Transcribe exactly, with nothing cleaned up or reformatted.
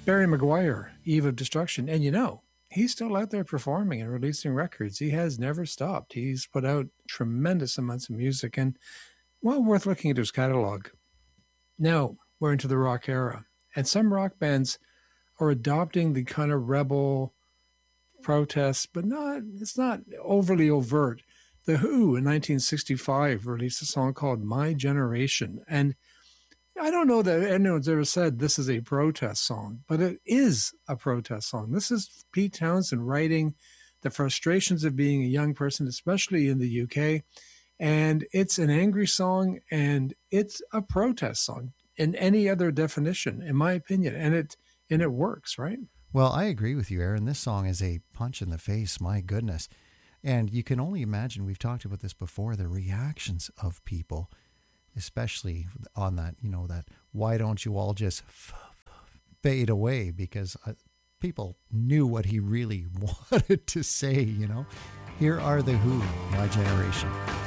Barry Maguire, Eve of Destruction. And you know, he's still out there performing and releasing records. He has never stopped. He's put out tremendous amounts of music and, well, worth looking at his catalog. Now, we're into the rock era. And some rock bands are adopting the kind of rebel protest, but not, it's not overly overt. The Who in nineteen sixty-five released a song called My Generation. And I don't know that anyone's ever said this is a protest song, but it is a protest song. This is Pete Townsend writing the frustrations of being a young person, especially in the U K. And it's an angry song, and it's a protest song in any other definition, in my opinion. And it and it works, right? Well, I agree with you, Aaron. This song is a punch in the face, my goodness. And you can only imagine, we've talked about this before, the reactions of people, especially on that, you know, that why don't you all just f- f- fade away? Because uh, people knew what he really wanted to say, you know. Here are the Who, My Generation.